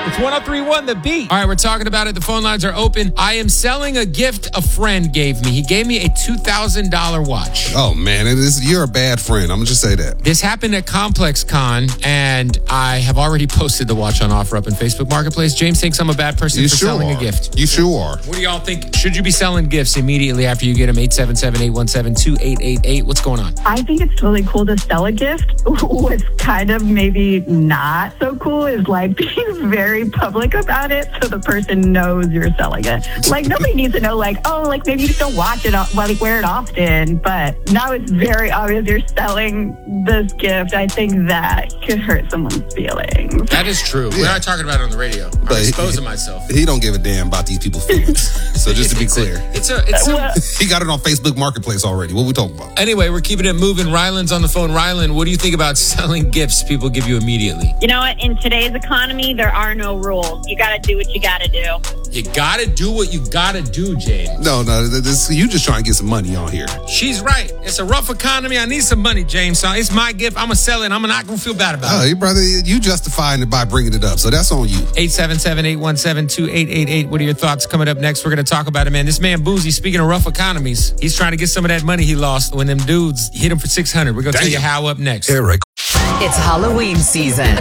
It's 103.1 The Beat. All right, we're talking about it. The phone lines are open. I am selling a gift a friend gave me. He gave me a $2,000 watch. Oh, man, you're a bad friend. I'm going to just say that. This happened at Complex Con, and I have already posted the watch on OfferUp in Facebook Marketplace. James thinks I'm a bad person for selling a gift. You sure are. What do y'all think? Should you be selling gifts immediately after you get them? 877-817-2888. What's going on? I think it's totally cool to sell a gift. What's kind of maybe not so cool is like being very public about it so the person knows you're selling it. Like nobody needs to know like, oh, like maybe you just don't watch it, like wear it often. But now it's very obvious you're selling this gift. I think that could hurt someone's feelings. That is true. We're not talking about it on the radio. I'm exposing myself. He don't give a damn about these people's feelings. So just to be clear. He got it on Facebook Marketplace already. What are we talking about? Anyway, we're keeping it moving. Ryland's on the phone. Ryland, what do you think about selling gifts people give you immediately? You know what? In today's economy, there are no rules. You got to do what you got to do. You got to do what you got to do, James. No, you just trying to get some money on here. She's right. It's a rough economy. I need some money, James. So it's my gift. I'm going to sell it. I'm not going to feel bad about it. Brother, you justifying it by bringing it up. So that's on you. 877-817-2888. What are your thoughts? Coming up next, we're going to talk about it, man. This man, Boozy, speaking of rough economies, he's trying to get some of that money he lost when them dudes hit him for $600. We're going to tell you how up next. Eric. It's Halloween season.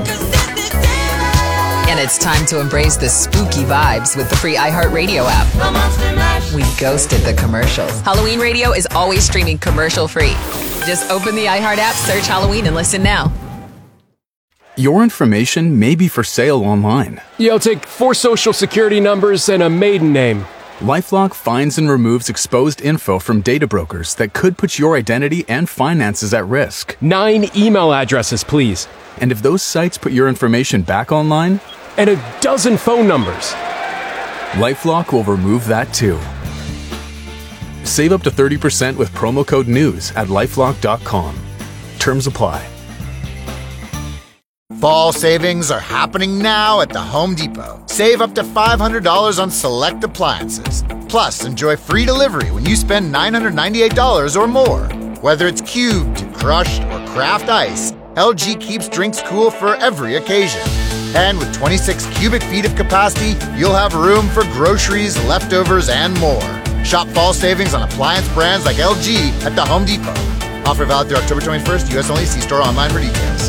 And it's time to embrace the spooky vibes with the free iHeartRadio app. We ghosted the commercials. Halloween Radio is always streaming commercial-free. Just open the iHeart app, search Halloween, and listen now. Your information may be for sale online. Yo, take 4 social security numbers and a maiden name. LifeLock finds and removes exposed info from data brokers that could put your identity and finances at risk. 9 email addresses, please. And if those sites put your information back online, and a dozen phone numbers. LifeLock will remove that too. Save up to 30% with promo code NEWS at LifeLock.com. Terms apply. Fall savings are happening now at the Home Depot. Save up to $500 on select appliances. Plus, enjoy free delivery when you spend $998 or more. Whether it's cubed, crushed, or craft ice, LG keeps drinks cool for every occasion. And with 26 cubic feet of capacity, you'll have room for groceries, leftovers, and more. Shop fall savings on appliance brands like LG at the Home Depot. Offer valid through October 21st, U.S. only. See store online for details.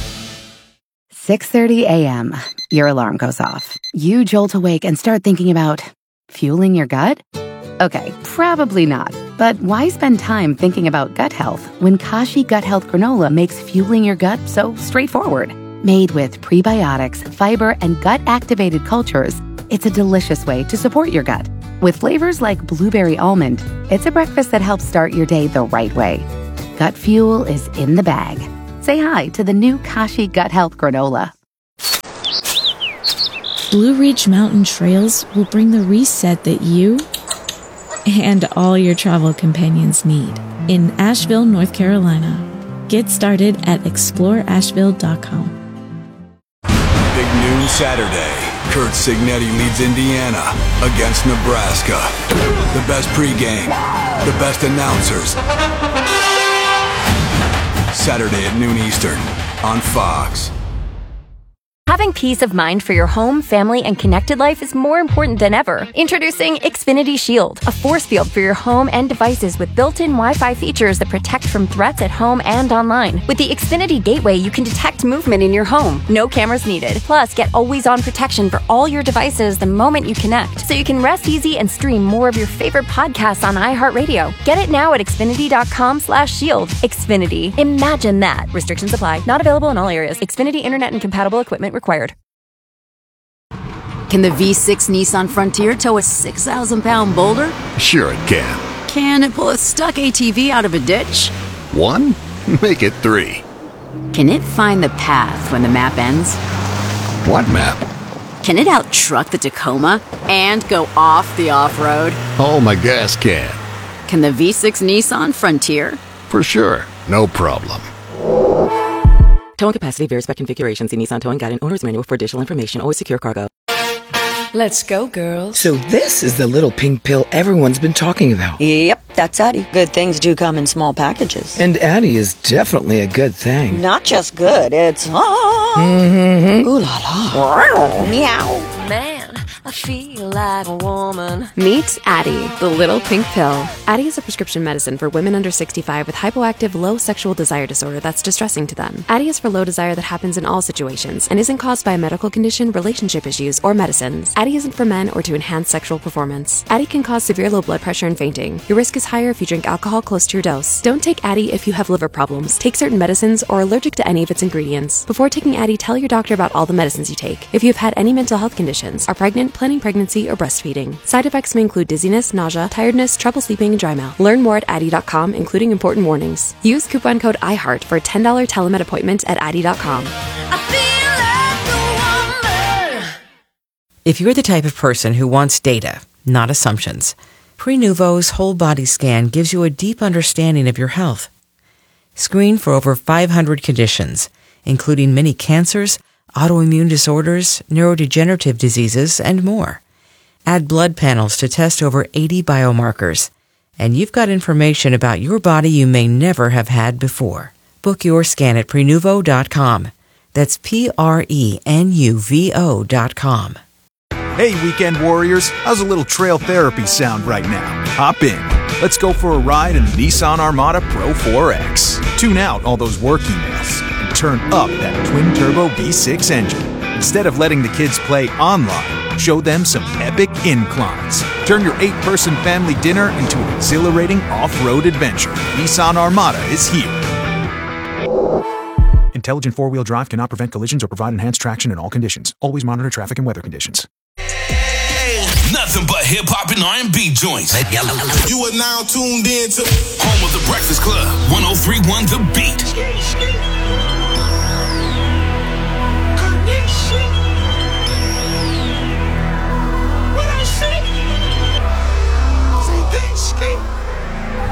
6:30 a.m. Your alarm goes off. You jolt awake and start thinking about fueling your gut? Okay, probably not. But why spend time thinking about gut health when Kashi Gut Health Granola makes fueling your gut so straightforward? Made with prebiotics, fiber, and gut-activated cultures, it's a delicious way to support your gut. With flavors like blueberry almond, it's a breakfast that helps start your day the right way. Gut fuel is in the bag. Say hi to the new Kashi Gut Health Granola. Blue Ridge Mountain Trails will bring the reset that you and all your travel companions need in Asheville, North Carolina. Get started at exploreasheville.com. Big noon Saturday. Kurt Signetti leads Indiana against Nebraska. The best pregame, the best announcers. Saturday at noon Eastern on Fox. Having peace of mind for your home, family, and connected life is more important than ever. Introducing Xfinity Shield, a force field for your home and devices with built-in Wi-Fi features that protect from threats at home and online. With the Xfinity Gateway, you can detect movement in your home. No cameras needed. Plus, get always-on protection for all your devices the moment you connect, so you can rest easy and stream more of your favorite podcasts on iHeartRadio. Get it now at Xfinity.com/shield. Xfinity. Imagine that. Restrictions apply. Not available in all areas. Xfinity Internet and compatible equipment required. Can the V6 Nissan Frontier tow a 6,000-pound boulder? Sure it can. Can it pull a stuck ATV out of a ditch? 1? Make it 3. Can it find the path when the map ends? What map? Can it out-truck the Tacoma and go off the off-road? Oh, my gas can. Can the V6 Nissan Frontier? For sure. No problem. Towing capacity varies by configuration. See Nissan Towing Guide and Owner's Manual for additional information. Always secure cargo. Let's go, girls. So this is the little pink pill everyone's been talking about. Yep, that's Addie. Good things do come in small packages. And Addie is definitely a good thing. Not just good, it's... Mm-hmm. Ooh la la. Meow. Man, I feel like a woman. Meet Addie, the little pink pill. Addie is a prescription medicine for women under 65 with hypoactive low sexual desire disorder that's distressing to them. Addie is for low desire that happens in all situations and isn't caused by a medical condition, relationship issues, or medicines. Addie isn't for men or to enhance sexual performance. Addie can cause severe low blood pressure and fainting. Your risk is higher if you drink alcohol close to your dose. Don't take Addie if you have liver problems, take certain medicines, or are allergic to any of its ingredients. Before taking Addie, tell your doctor about all the medicines you take. If you have had any mental health conditions, are pregnant, planning pregnancy, or breastfeeding. Side effects may include dizziness, nausea, tiredness, trouble sleeping, and dry mouth. Learn more at Addie.com, including important warnings. Use coupon code IHEART for a $10 telemed appointment at Addie.com. If you're the type of person who wants data, not assumptions, Prenuvo's whole body scan gives you a deep understanding of your health. Screen for over 500 conditions, including many cancers, autoimmune disorders, neurodegenerative diseases, and more. Add blood panels to test over 80 biomarkers, and you've got information about your body you may never have had before. Book your scan at Prenuvo.com. That's Prenuvo.com. Hey, weekend warriors, how's a little trail therapy sound right now? Hop in. Let's go for a ride in the Nissan Armada Pro 4X. Tune out all those work emails and turn up that twin-turbo V6 engine. Instead of letting the kids play online, show them some epic inclines. Turn your 8-person family dinner into an exhilarating off-road adventure. Nissan Armada is here. Intelligent four-wheel drive cannot prevent collisions or provide enhanced traction in all conditions. Always monitor traffic and weather conditions. Nothing but hip-hop and R&B joints. You are now tuned in to home of the Breakfast Club, 103.1 The Beat.